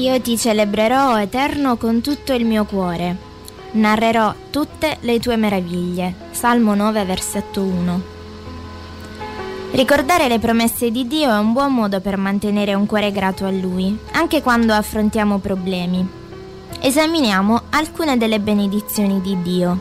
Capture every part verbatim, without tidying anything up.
Io ti celebrerò, o Eterno, con tutto il mio cuore. Narrerò tutte le tue meraviglie. Salmo nove, versetto uno. Ricordare le promesse di Dio è un buon modo per mantenere un cuore grato a Lui, anche quando affrontiamo problemi. Esaminiamo alcune delle benedizioni di Dio.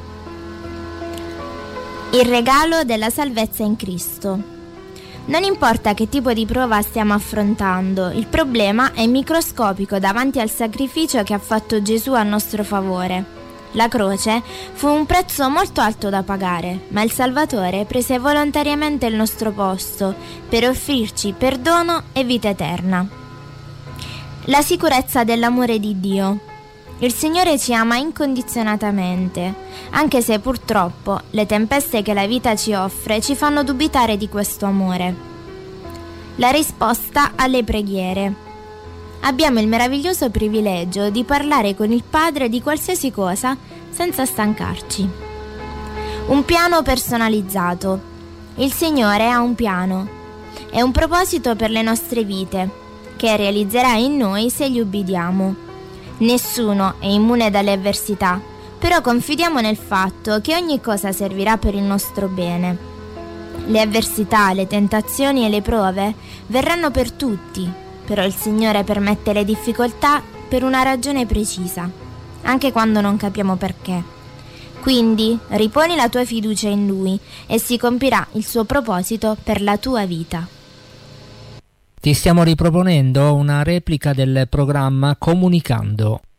Il regalo della salvezza in Cristo. Non importa che tipo di prova stiamo affrontando, il problema è microscopico davanti al sacrificio che ha fatto Gesù a nostro favore. La croce fu un prezzo molto alto da pagare, ma il Salvatore prese volontariamente il nostro posto per offrirci perdono e vita eterna. La sicurezza dell'amore di Dio. Il Signore ci ama incondizionatamente, anche se purtroppo le tempeste che la vita ci offre ci fanno dubitare di questo amore. La risposta alle preghiere. Abbiamo il meraviglioso privilegio di parlare con il Padre di qualsiasi cosa senza stancarci. Un piano personalizzato. Il Signore ha un piano e un proposito per le nostre vite, che realizzerà in noi se gli ubbidiamo. Nessuno è immune dalle avversità, però confidiamo nel fatto che ogni cosa servirà per il nostro bene. Le avversità, le tentazioni e le prove verranno per tutti, però il Signore permette le difficoltà per una ragione precisa, anche quando non capiamo perché. Quindi riponi la tua fiducia in Lui e si compirà il suo proposito per la tua vita. Ti stiamo riproponendo una replica del programma Comunicando.